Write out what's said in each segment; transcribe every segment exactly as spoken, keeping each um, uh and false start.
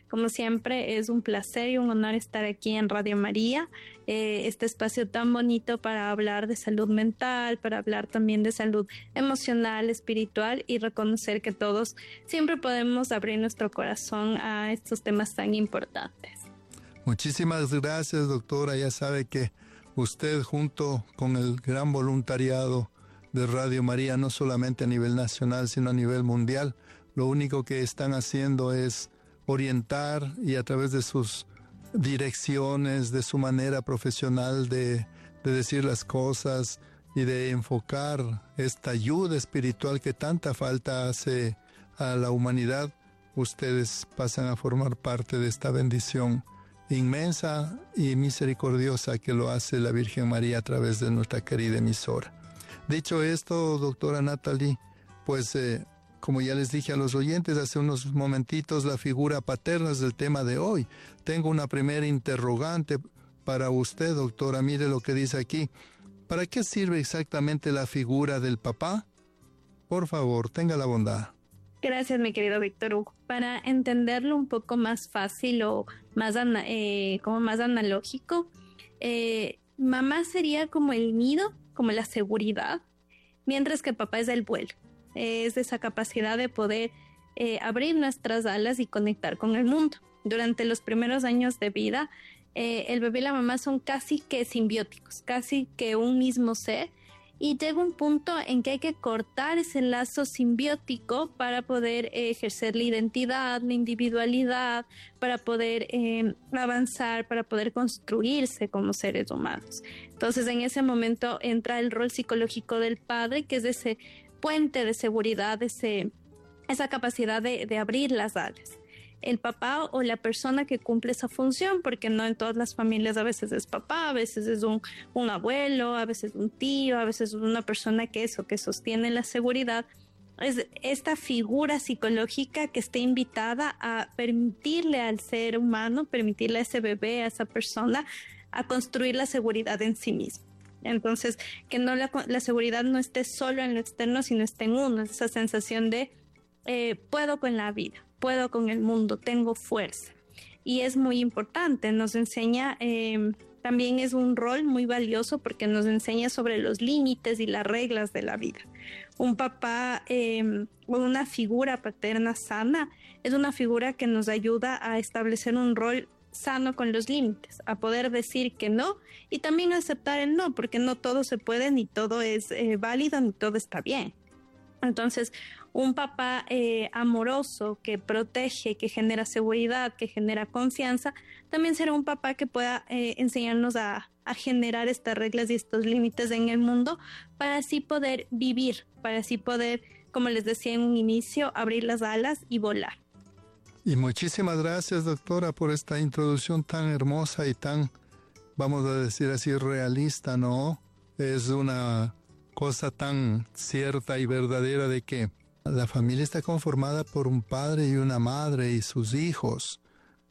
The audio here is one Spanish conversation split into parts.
Como siempre, es un placer y un honor estar aquí en Radio María, eh, este espacio tan bonito para hablar de salud mental, para hablar también de salud emocional, espiritual y reconocer que todos siempre podemos abrir nuestro corazón a estos temas tan importantes. Muchísimas gracias, doctora. Ya sabe que usted, junto con el gran voluntariado de Radio María, no solamente a nivel nacional, sino a nivel mundial, lo único que están haciendo es orientar y a través de sus direcciones, de su manera profesional de, de decir las cosas y de enfocar esta ayuda espiritual que tanta falta hace a la humanidad, ustedes pasan a formar parte de esta bendición inmensa y misericordiosa que lo hace la Virgen María a través de nuestra querida emisora. Dicho esto, doctora Natalie, pues eh, como ya les dije a los oyentes hace unos momentitos, la figura paterna es el tema de hoy. Tengo una primera interrogante para usted, doctora. Mire lo que dice aquí. ¿Para qué sirve exactamente la figura del papá? Por favor, tenga la bondad. Gracias, mi querido Víctor Hugo. Para entenderlo un poco más fácil o más, ana- eh, como más analógico, eh, mamá sería como el nido, como la seguridad, mientras que papá es el vuelo. Es esa capacidad de poder eh, abrir nuestras alas y conectar con el mundo. Durante los primeros años de vida, eh, el bebé y la mamá son casi que simbióticos, casi que un mismo ser, y llega un punto en que hay que cortar ese lazo simbiótico para poder eh, ejercer la identidad, la individualidad, para poder eh, avanzar, para poder construirse como seres humanos. Entonces, en ese momento entra el rol psicológico del padre, que es ese puente de seguridad, ese, esa capacidad de, de abrir las alas. El papá o la persona que cumple esa función, porque no en todas las familias a veces es papá, a veces es un, un abuelo, a veces un tío, a veces es una persona que eso, que sostiene la seguridad, es esta figura psicológica que está invitada a permitirle al ser humano, permitirle a ese bebé, a esa persona, a construir la seguridad en sí mismo. Entonces, que no la, la seguridad no esté solo en lo externo, sino esté en uno, esa sensación de eh, puedo con la vida, puedo con el mundo, tengo fuerza. Y es muy importante, nos enseña, eh, también es un rol muy valioso porque nos enseña sobre los límites y las reglas de la vida. Un papá eh, o una figura paterna sana es una figura que nos ayuda a establecer un rol sano con los límites, a poder decir que no y también aceptar el no, porque no todo se puede, ni todo es eh, válido, ni todo está bien. Entonces, un papá eh, amoroso que protege, que genera seguridad, que genera confianza, también será un papá que pueda eh, enseñarnos a, a generar estas reglas y estos límites en el mundo para así poder vivir, para así poder, como les decía en un inicio, abrir las alas y volar. Y muchísimas gracias, doctora, por esta introducción tan hermosa y tan, vamos a decir así, realista, ¿no? Es una cosa tan cierta y verdadera de que la familia está conformada por un padre y una madre y sus hijos.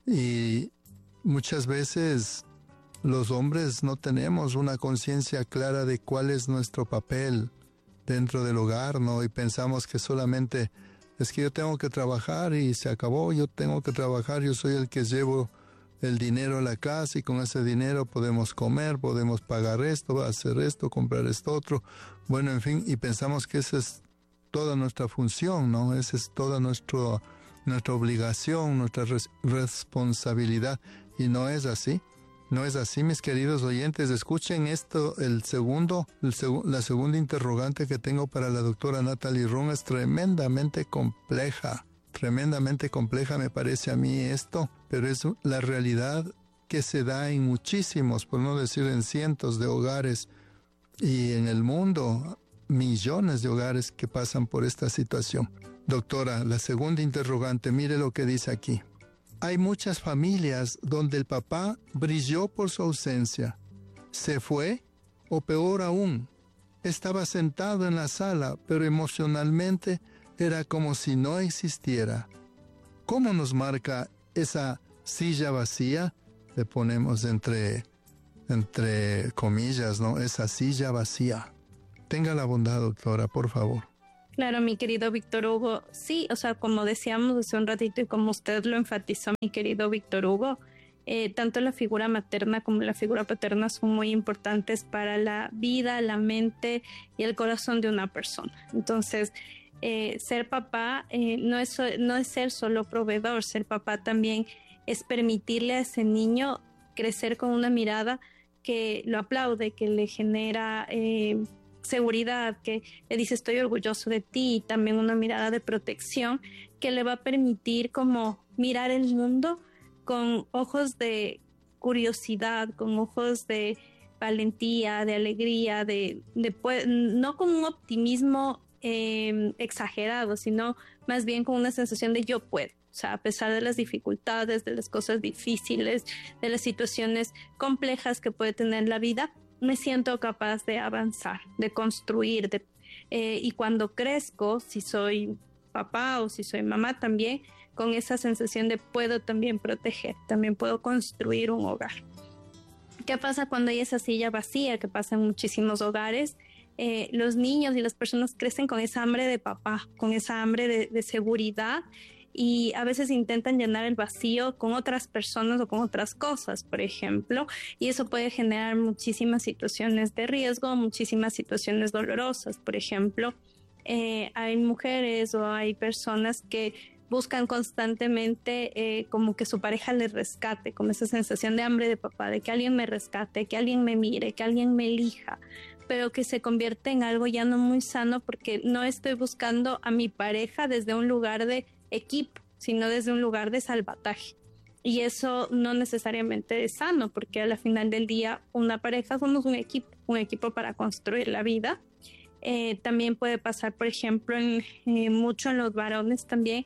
Y muchas veces los hombres no tenemos una conciencia clara de cuál es nuestro papel dentro del hogar, ¿no? Y pensamos que solamente es que yo tengo que trabajar y se acabó, yo tengo que trabajar, yo soy el que llevo el dinero a la casa y con ese dinero podemos comer, podemos pagar esto, hacer esto, comprar esto otro. Bueno, en fin, y pensamos que esa es toda nuestra función, ¿no? Esa es toda nuestro, nuestra obligación, nuestra res- responsabilidad. Y no es así. No es así, mis queridos oyentes. Escuchen esto, el segundo, el seg- la segunda interrogante que tengo para la doctora Natalie Ron es tremendamente compleja. Tremendamente compleja me parece a mí esto, pero es la realidad que se da en muchísimos, por no decir en cientos de hogares y en el mundo, millones de hogares que pasan por esta situación. Doctora, la segunda interrogante, mire lo que dice aquí. Hay muchas familias donde el papá brilló por su ausencia, se fue o peor aún, estaba sentado en la sala, pero emocionalmente era como si no existiera. ¿Cómo nos marca esa silla vacía? Le ponemos entre, entre comillas, ¿no? Esa silla vacía. Tenga la bondad, doctora, por favor. Claro, mi querido Víctor Hugo. Sí, o sea, como decíamos hace un ratito y como usted lo enfatizó, mi querido Víctor Hugo, eh, tanto la figura materna como la figura paterna son muy importantes para la vida, la mente y el corazón de una persona. Entonces, eh, ser papá eh, no es, no es ser solo proveedor, ser papá también es permitirle a ese niño crecer con una mirada que lo aplaude, que le genera eh, seguridad, que le dice estoy orgulloso de ti, y también una mirada de protección que le va a permitir como mirar el mundo con ojos de curiosidad, con ojos de valentía, de alegría, de, de no con un optimismo eh, exagerado, sino más bien con una sensación de yo puedo. O sea, a pesar de las dificultades, de las cosas difíciles, de las situaciones complejas que puede tener la vida, me siento capaz de avanzar, de construir. De, eh, y cuando crezco, si soy papá o si soy mamá también, con esa sensación de puedo también proteger, también puedo construir un hogar. ¿Qué pasa cuando hay esa silla vacía que pasa en muchísimos hogares? Eh, los niños y las personas crecen con esa hambre de papá, con esa hambre de, de seguridad, y a veces intentan llenar el vacío con otras personas o con otras cosas, por ejemplo, y eso puede generar muchísimas situaciones de riesgo, muchísimas situaciones dolorosas. Por ejemplo, eh, hay mujeres o hay personas que buscan constantemente eh, como que su pareja les rescate, como esa sensación de hambre de papá, de que alguien me rescate, que alguien me mire, que alguien me elija, pero que se convierte en algo ya no muy sano porque no estoy buscando a mi pareja desde un lugar de equipo, sino desde un lugar de salvataje. Y eso no necesariamente es sano, porque a la final del día una pareja somos un equipo, un equipo para construir la vida. Eh, también puede pasar, por ejemplo, en, eh, mucho en los varones también,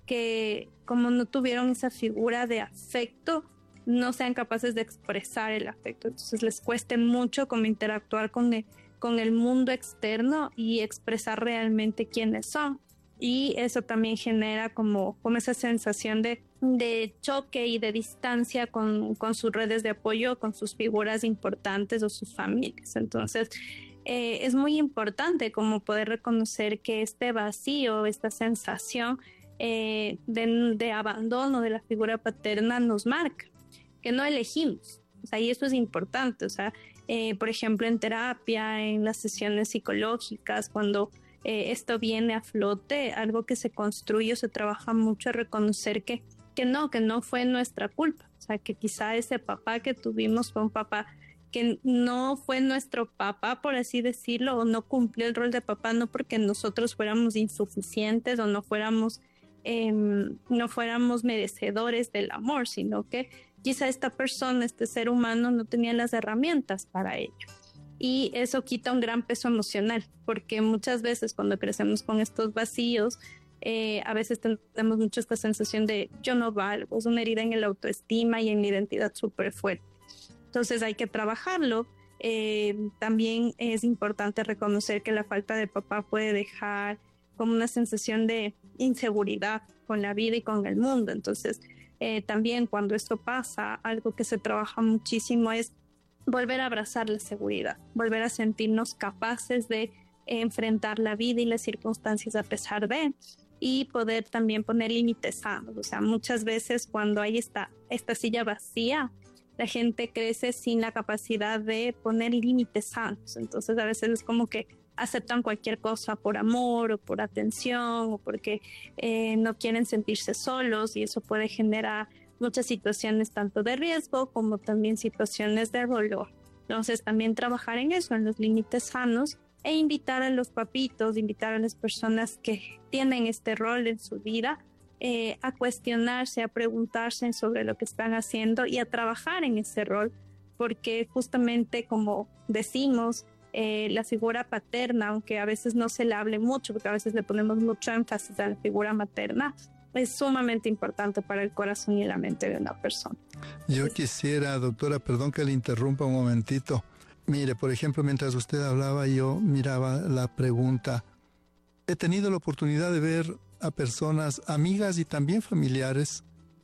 que como no tuvieron esa figura de afecto, no sean capaces de expresar el afecto. Entonces les cueste mucho como interactuar con el, con el mundo externo y expresar realmente quiénes son. Y eso también genera como, como esa sensación de, de choque y de distancia con, con sus redes de apoyo, con sus figuras importantes o sus familias. Entonces, eh, es muy importante como poder reconocer que este vacío, esta sensación eh, de, de abandono de la figura paterna nos marca, que no elegimos. O sea, y eso es importante. O sea, eh, por ejemplo, en terapia, en las sesiones psicológicas, cuando Eh, esto viene a flote, algo que se construye o se trabaja mucho, a reconocer que, que no, que no fue nuestra culpa. O sea, que quizá ese papá que tuvimos fue un papá que no fue nuestro papá, por así decirlo, o no cumplió el rol de papá, no porque nosotros fuéramos insuficientes o no fuéramos, eh, no fuéramos merecedores del amor, sino que quizá esta persona, este ser humano, no tenía las herramientas para ello. Y eso quita un gran peso emocional, porque muchas veces cuando crecemos con estos vacíos, eh, a veces tenemos mucho esta sensación de yo no valgo, es una herida en el autoestima y en la identidad súper fuerte. Entonces hay que trabajarlo. Eh, también es importante reconocer que la falta de papá puede dejar como una sensación de inseguridad con la vida y con el mundo. Entonces eh, también cuando esto pasa, algo que se trabaja muchísimo es volver a abrazar la seguridad, volver a sentirnos capaces de enfrentar la vida y las circunstancias a pesar de, y poder también poner límites sanos. O sea, muchas veces cuando hay esta, esta silla vacía, la gente crece sin la capacidad de poner límites sanos. Entonces a veces es como que aceptan cualquier cosa por amor o por atención o porque eh, no quieren sentirse solos, y eso puede generar muchas situaciones tanto de riesgo como también situaciones de dolor. Entonces también trabajar en eso, en los límites sanos, e invitar a los papitos, invitar a las personas que tienen este rol en su vida eh, a cuestionarse, a preguntarse sobre lo que están haciendo y a trabajar en ese rol, porque justamente como decimos, eh, la figura paterna, aunque a veces no se le hable mucho, porque a veces le ponemos mucho énfasis a la figura materna, es sumamente importante para el corazón y la mente de una persona. Yo quisiera, doctora, perdón que le interrumpa un momentito. Mire, por ejemplo, mientras usted hablaba, yo miraba la pregunta. He tenido la oportunidad de ver a personas, amigas y también familiares,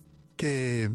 que,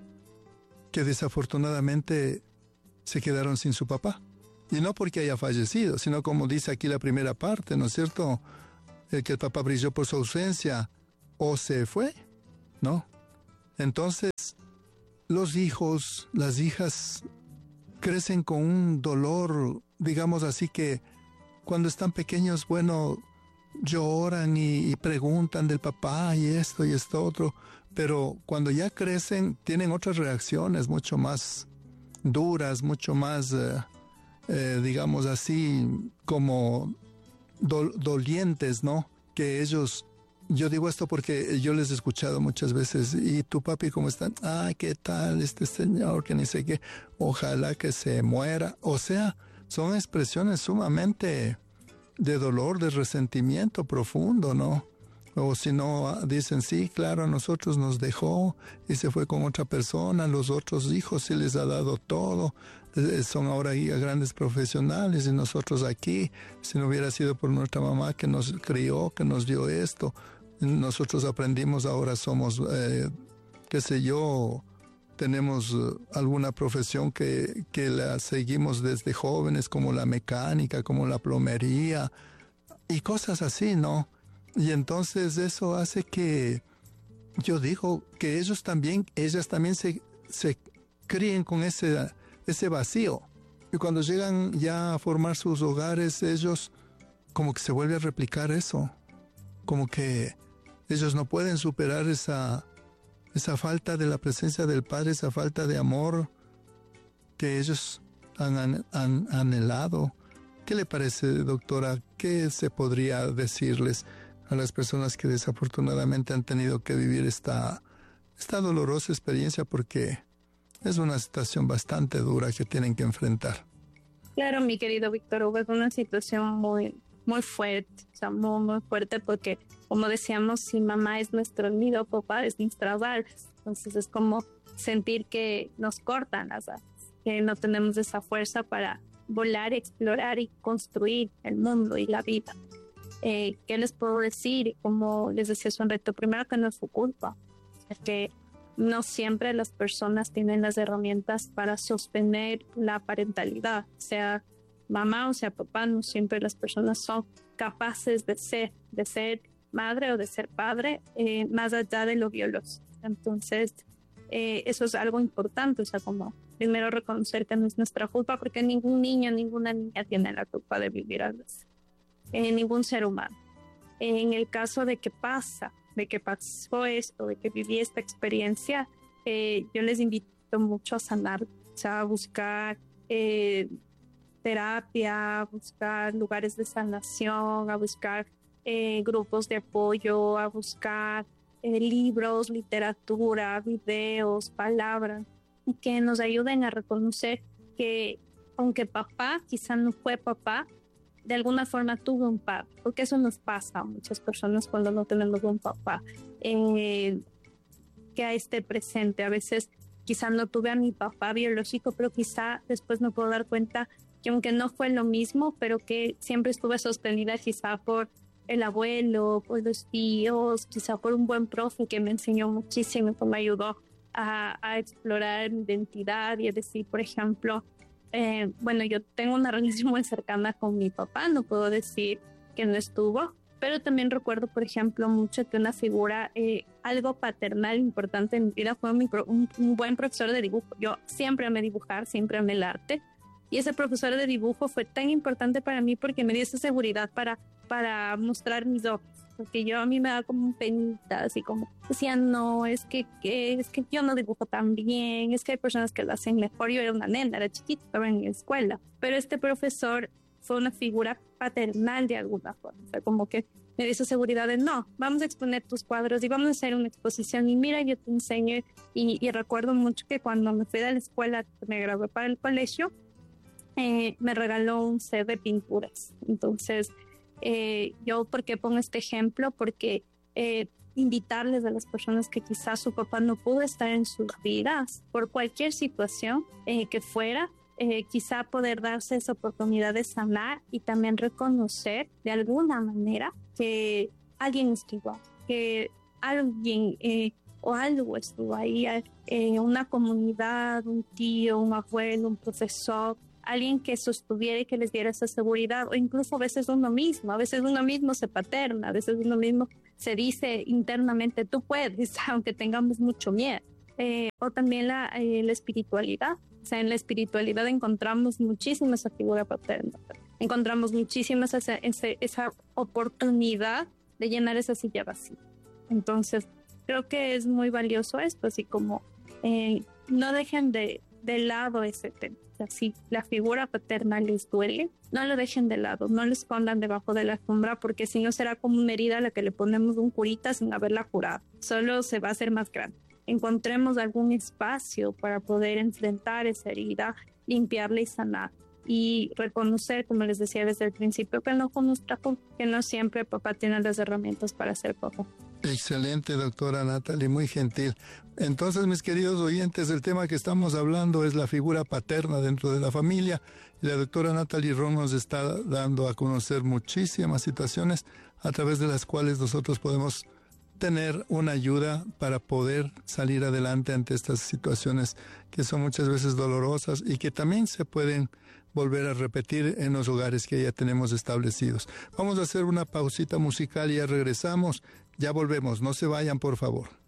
que desafortunadamente se quedaron sin su papá. Y no porque haya fallecido, sino como dice aquí la primera parte, ¿no es cierto? el que el papá brilló por su ausencia o se fue, ¿no? Entonces, los hijos, las hijas crecen con un dolor, digamos así, que cuando están pequeños, bueno, lloran y, y preguntan del papá y esto y esto otro, pero cuando ya crecen tienen otras reacciones mucho más duras, mucho más, eh, eh, digamos así, como do- dolientes, ¿no? Que ellos, yo digo esto porque yo les he escuchado muchas veces, ¿y tu papi cómo está? Ay, ¿qué tal este señor? Que ni sé qué, ojalá que se muera. O sea, son expresiones sumamente de dolor, de resentimiento profundo, ¿no? O si no, dicen, sí, claro, a nosotros nos dejó y se fue con otra persona, los otros hijos sí les ha dado todo, eh, son ahora grandes profesionales y nosotros aquí, si no hubiera sido por nuestra mamá que nos crió, que nos dio esto, nosotros aprendimos, ahora somos, eh, qué sé yo, tenemos uh, alguna profesión que, que la seguimos desde jóvenes, como la mecánica, como la plomería, y cosas así, ¿no? Y entonces eso hace que, yo digo, que ellos también, ellas también se, se críen con ese, ese vacío. Y cuando llegan ya a formar sus hogares, ellos como que se vuelve a replicar eso. Como que ellos no pueden superar esa, esa falta de la presencia del Padre, esa falta de amor que ellos han, han, han anhelado. ¿Qué le parece, doctora? ¿Qué se podría decirles a las personas que desafortunadamente han tenido que vivir esta, esta dolorosa experiencia? Porque es una situación bastante dura que tienen que enfrentar. Claro, mi querido Víctor Hugo, es una situación muy, muy fuerte, o sea, muy, muy fuerte porque, como decíamos, si mamá es nuestro nido, papá es nuestra alas. Entonces es como sentir que nos cortan las alas, que no tenemos esa fuerza para volar, explorar y construir el mundo y la vida. Eh, ¿Qué les puedo decir? Como les decía hace un reto, primero que no es su culpa, es que no siempre las personas tienen las herramientas para sostener la parentalidad, sea mamá o sea papá, no siempre las personas son capaces de ser, de ser madre o de ser padre, eh, más allá de lo biológico. Entonces, eh, eso es algo importante, o sea, como primero reconocer que no es nuestra culpa, porque ningún niño, ninguna niña tiene la culpa de vivir algo así. Eh, ningún ser humano. En el caso de que pasa, de que pasó esto, de que viví esta experiencia, eh, yo les invito mucho a sanar, o sea, a buscar eh, terapia, a buscar lugares de sanación, a buscar eh, grupos de apoyo, a buscar eh, libros, literatura, videos, palabras, que nos ayuden a reconocer que aunque papá quizá no fue papá, de alguna forma tuve un padre, porque eso nos pasa a muchas personas cuando no tenemos un papá eh, que esté presente. A veces quizá no tuve a mi papá biológico, pero quizá después me puedo dar cuenta que aunque no fue lo mismo, pero que siempre estuve sostenida quizá por el abuelo, por los tíos, quizá por un buen profe que me enseñó muchísimo, que me ayudó a, a explorar mi identidad y a decir, por ejemplo, Eh, bueno, yo tengo una relación muy cercana con mi papá, no puedo decir que no estuvo, pero también recuerdo, por ejemplo, mucho que una figura, eh, algo paternal importante en mi vida fue mi pro, un, un buen profesor de dibujo. Yo siempre amé dibujar, siempre amé el arte, y ese profesor de dibujo fue tan importante para mí porque me dio esa seguridad para, para mostrar mis ojos. Porque yo a mí me da como un penita, así como decía, no, es que, que, es que yo no dibujo tan bien, es que hay personas que lo hacen mejor. Yo era una nena, era chiquita, estaba en la escuela, pero este profesor fue una figura paternal de alguna forma, o sea, como que me dio esa seguridad de, no, vamos a exponer tus cuadros y vamos a hacer una exposición y mira, yo te enseño. Y, y recuerdo mucho que cuando me fui de la escuela, me gradué para el colegio, eh, me regaló un set de pinturas. Entonces, Eh, yo, ¿por qué pongo este ejemplo? Porque eh, invitarles a las personas que quizás su papá no pudo estar en sus vidas por cualquier situación eh, que fuera, eh, quizá poder darse esa oportunidad de sanar y también reconocer de alguna manera que alguien estuvo, que alguien eh, o algo estuvo ahí, eh, una comunidad, un tío, un abuelo, un profesor, alguien que sostuviera y que les diera esa seguridad, o incluso a veces uno mismo, a veces uno mismo se paterna, a veces uno mismo se dice internamente, tú puedes, aunque tengamos mucho miedo. Eh, o también la, eh, la espiritualidad, o sea, en la espiritualidad encontramos muchísimo esa figura paterna, encontramos muchísimo esa, esa, esa oportunidad de llenar esa silla vacía. Entonces, creo que es muy valioso esto, así como eh, no dejen de, de lado ese tema. O sea, si la figura paterna les duele, no lo dejen de lado, no lo escondan debajo de la alfombra, porque si no será como una herida a la que le ponemos un curita sin haberla curado. Solo se va a hacer más grande. Encontremos algún espacio para poder enfrentar esa herida, limpiarla y sanar. Y reconocer, como les decía desde el principio, que no con nuestra, que no siempre papá tiene las herramientas para ser papá. Excelente, doctora Natalie, muy gentil. Entonces, mis queridos oyentes, el tema que estamos hablando es la figura paterna dentro de la familia. Y la doctora Natalie Ron nos está dando a conocer muchísimas situaciones a través de las cuales nosotros podemos tener una ayuda para poder salir adelante ante estas situaciones que son muchas veces dolorosas y que también se pueden volver a repetir en los hogares que ya tenemos establecidos. Vamos a hacer una pausita musical y ya regresamos. Ya volvemos, no se vayan, por favor.